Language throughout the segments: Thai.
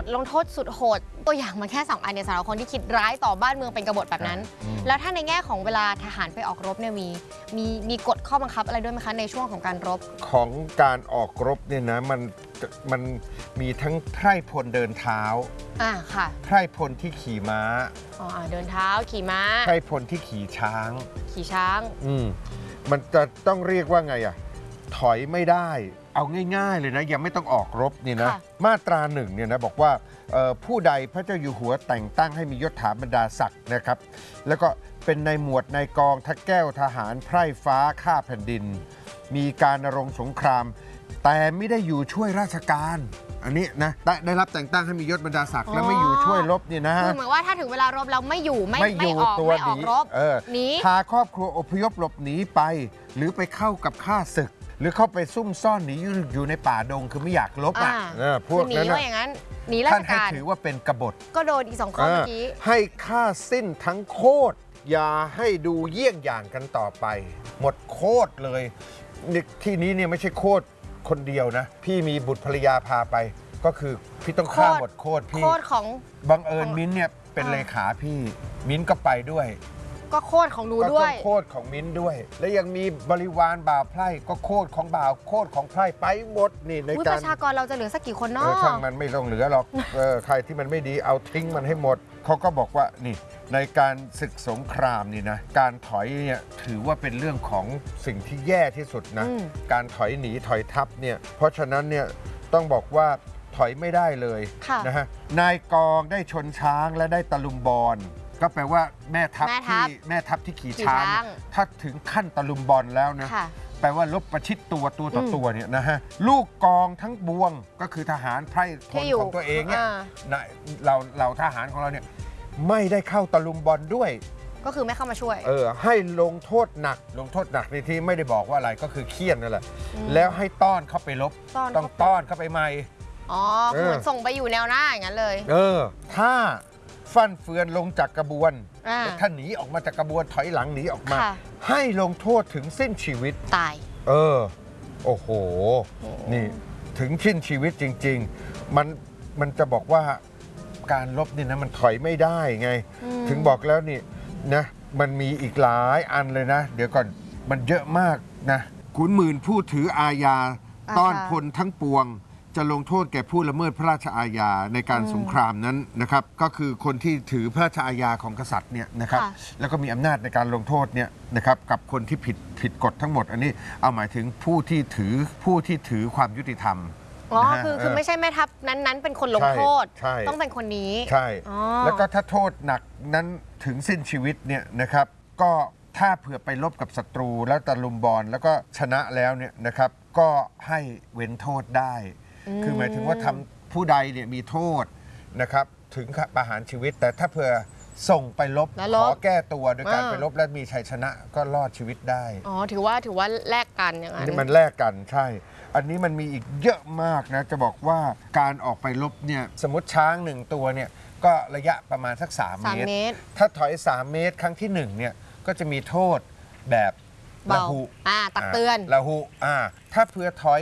ทลงโทษสุดโหดตัวอย่างมาแค่2 อันเนี่ยสำหรับคนที่คิดร้ายต่อบ้านเมืองเป็นกบฏแบบนั้นแล้วถ้าในแง่ของเวลาทหารไปออกรบเนี่ยมีกฎข้อบังคับอะไรด้วยไหมคะในช่วงของการรบของการออกรบเนี่ยนะมันมีทั้งไพร่พลเดินเท้าค่ะไพร่พลที่ขี่ม้าเดินเท้าขี่ม้าไพร่พลที่ขี่ช้างมันจะต้องเรียกว่าไงถอยไม่ได้เอาง่ายๆเลยนะยังไม่ต้องออกรบนี่นะมาตรา1เนี่ยนะบอกว่าผู้ใดพระเจ้าอยู่หัวแต่งตั้งให้มียศถาบรรดาศักดิ์นะครับแล้วก็เป็นในหมวดในกองทัพแก้วทหารไพร่ฟ้าข้าแผ่นดินมีการณรงค์สงครามแต่ไม่ได้อยู่ช่วยราชการอันนี้นะได้รับแต่งตั้งให้มียศบรรดาศักดิ์แล้วไม่อยู่ช่วยรบนี่นะคือเหมือนว่าถ้าถึงเวลารบแล้วไม่อยู่ไม่ออกรบหนีพาครอบครัวอพยพหลบหนีไปหรือไปเข้ากับข้าศึกหรือเข้าไปซุ่มซ่อนหนีอยู่ในป่าดงคือไม่อยากลบพวกนั้นอย่างนั้นหนีราชการท่านให้ถือว่าเป็นกบฏก็โดนอีก2 ข้อเมื่อกี้ให้ฆ่าสิ้นทั้งโคตรอย่าให้ดูเยี่ยงอย่างกันต่อไปหมดโคตรเลยที่นี้เนี่ยไม่ใช่โคตรคนเดียวนะพี่มีบุตรภรรยาพาไปก็คือพี่ต้องฆ่าหมดโคตรพี่โคตรของบังเอิญมิ้นเนี่ยเป็นเลขาพี่มิ้นก็ไปด้วยก็โคตรของหนูด้วยก็โคตรของมิ้นด้วยและยังมีบริวารบ่าวไพร่ก็โคตรของบ่าวโคตรของไพร่ไปหมดนี่ในการประชากรเราจะเหลือสักกี่คนเนาะช่างมันไม่ต้องเหลือหรอกใครที่มันไม่ดีเอาทิ้งมันให้หมดเขาก็บอกว่านี่ในการศึกสงครามนี่นะการถอยเนี่ยถือว่าเป็นเรื่องของสิ่งที่แย่ที่สุดนะการถอยหนีถอยทัพเนี่ยเพราะฉะนั้นเนี่ยต้องบอกว่าถอยไม่ได้เลยนะฮะนายกองได้ชนช้างและได้ตะลุมบอลก็แปลว่าแม่ทัพที่ขี่ช้างถ้าถึงขั้นตะลุมบอลแล้วนะแปลว่าลบประชิดตัวต่อตัวเนี่ยนะฮะลูกกองทั้งบวงก็คือทหารไพร่พลของตัวเองเนี่ยเราทหารของเราเนี่ยไม่ได้เข้าตะลุมบอลด้วยก็คือไม่เข้ามาช่วยให้ลงโทษหนักในที่ไม่ได้บอกว่าอะไรก็คือเคี่ยนนั่นแหละแล้วให้ต้อนเข้าไปลบต้องต้อนเข้าไปใหม่คือส่งไปอยู่แนวหน้าอย่างนั้นเลยถ้าฟั่นเฟือนลงจากกระบวนถ้าหนีออกมาจากกระบวนถอยหลังหนีออกมาให้ลงโทษถึงสิ้นชีวิตตายโอ้โหนี่ถึงสิ้นชีวิตจริงๆมันจะบอกว่าการลบนี่นะมันถอยไม่ได้ไงถึงบอกแล้วนี่นะมันมีอีกหลายอันเลยนะเดี๋ยวก่อนมันเยอะมากนะขุนหมื่นผู้ถืออาญาต้อนพลทั้งปวงจะลงโทษแก่ผู้ละเมิดพระราชอาญาในการสงครามนั้นนะครับก็คือคนที่ถือพระราชอาญาของกษัตริย์เนี่ยนะครับแล้วก็มีอำนาจในการลงโทษเนี่ยนะครับกับคนที่ผิดกฎทั้งหมดอันนี้เอาหมายถึงผู้ที่ถือความยุติธรรมคือไม่ใช่แม่ทัพนั้นเป็นคนลงโทษต้องเป็นคนนี้ใช่แล้วก็ถ้าโทษหนักนั้นถึงสิ้นชีวิตเนี่ยนะครับก็ถ้าเผื่อไปลบกับศัตรูแล้วตะลุมบอลแล้วก็ชนะแล้วเนี่ยนะครับก็ให้เว้นโทษได้คือหมายถึงว่าทำผู้ใดเนี่ยมีโทษนะครับถึงประหารชีวิตแต่ถ้าเผื่อส่งไปลบขอแก้ตัวโดยการไปลบและมีชัยชนะก็รอดชีวิตได้ถือว่าแลกกันอย่างนั้นนี่มันแลกกันใช่อันนี้มันมีอีกเยอะมากนะจะบอกว่าการออกไปลบเนี่ยสมมติช้าง1ตัวเนี่ยก็ระยะประมาณสัก3 เมตรถ้าถอย3 เมตรครั้งที่1เนี่ยก็จะมีโทษแบบละหุตักเตือนละหุถ้าเผื่อถอย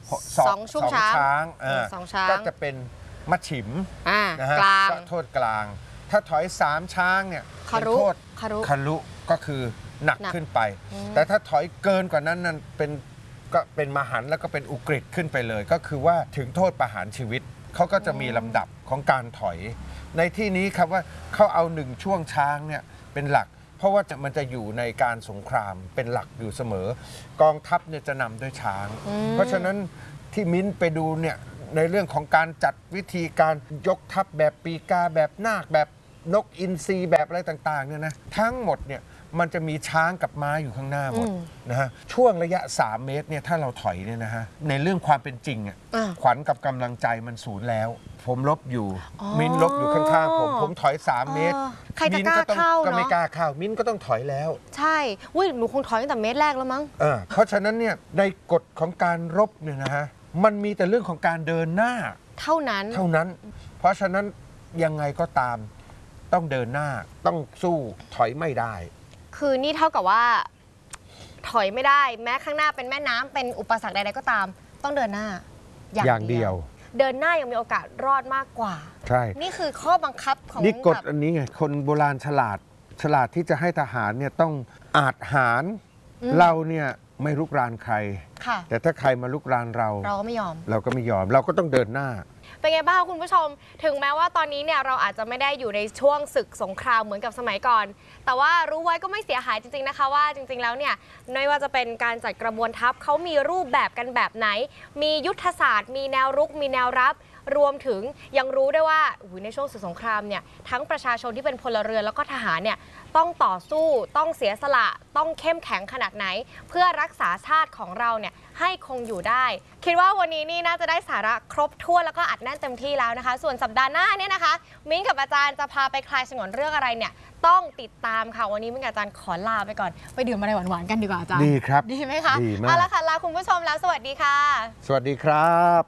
2 ช่วงช้างก็จะเป็นมัดฉิมนะฮะโทษกลางถ้าถอย3 ช้างเนี่ยเป็นโทษคารุก็คือหนักขึ้นไปแต่ถ้าถอยเกินกว่านั้นนั่นก็เป็นมหันต์แล้วก็เป็นอุกฤษขึ้นไปเลยก็คือว่าถึงโทษประหารชีวิตเขาก็จะมีลำดับของการถอยในที่นี้ครับว่าเขาเอา1 ช่วงช้างเนี่ยเป็นหลักเพราะว่ามันจะอยู่ในการสงครามเป็นหลักอยู่เสมอกองทัพเนี่ยจะนำด้วยช้างเพราะฉะนั้นที่มิ้นไปดูเนี่ยในเรื่องของการจัดวิธีการยกทัพแบบปีกาแบบนาคแบบนกอินทรีแบบอะไรต่างๆเนี่ยนะทั้งหมดเนี่ยมันจะมีช้างกับม้าอยู่ข้างหน้าหมดนะฮะช่วงระยะ3 เมตรเนี่ยถ้าเราถอยเนี่ยนะฮะในเรื่องความเป็นจริงขวัญกับกำลังใจมันสูญแล้วผมลบอยู่มิ้นลบอยู่ข้างๆผมถอย3 เมตรใครจะกล้าเข้าก็ไม่กล้าเข้ามิ้นก็ต้องถอยแล้วใช่หนูคงถอยตั้งแต่เมตรแรกแล้วมั้งเพราะฉะนั้นเนี่ยในกฎของการรบเนี่ยนะฮะมันมีแต่เรื่องของการเดินหน้าเท่านั้นเพราะฉะนั้นยังไงก็ตามต้องเดินหน้าต้องสู้ถอยไม่ได้คือนี่เท่ากับว่าถอยไม่ได้แม้ข้างหน้าเป็นแม่น้ำเป็นอุปสรรคใดๆก็ตามต้องเดินหน้าอย่างเดียวเดินหน้ายังมีโอกาสรอดมากกว่าใช่นี่คือข้อบังคับของนี่กฎอันนี้ไงคนโบราณฉลาดที่จะให้ทหารเนี่ยต้องอาจหารเราเนี่ยไม่ลุกรานใครแต่ถ้าใครมาลุกรานเราก็ไม่ยอมเราก็ต้องเดินหน้าเป็นไงบ้างคุณผู้ชมถึงแม้ว่าตอนนี้เนี่ยเราอาจจะไม่ได้อยู่ในช่วงศึกสงครามเหมือนกับสมัยก่อนแต่ว่ารู้ไว้ก็ไม่เสียหายจริงๆนะคะว่าจริงๆแล้วเนี่ยไม่ว่าจะเป็นการจัดกระบวนทัพเขามีรูปแบบกันแบบไหนมียุทธศาสตร์มีแนวรุกมีแนวรับรวมถึงยังรู้ได้ว่าในช่วงศึกสงครามเนี่ยทั้งประชาชนที่เป็นพลเรือนแล้วก็ทหารเนี่ยต้องต่อสู้ต้องเสียสละต้องเข้มแข็งขนาดไหนเพื่อรักษาชาติของเราเนี่ยให้คงอยู่ได้คิดว่าวันนี้นี่น่าจะได้สาระครบถ้วนแล้วก็อัดแน่นเต็มที่แล้วนะคะส่วนสัปดาห์หน้าเนี่ยนะคะมิ้งกับอาจารย์จะพาไปคลายฉงนเรื่องอะไรเนี่ยต้องติดตามค่ะวันนี้มิ้งกับอาจารย์ขอลาไปก่อนไปดื่มอะไรหวานๆกันดีกว่าอาจารย์ดีครับดีไหมคะดีมากเอาละค่ะลาคุณผู้ชมแล้วสวัสดีค่ะสวัสดีครับ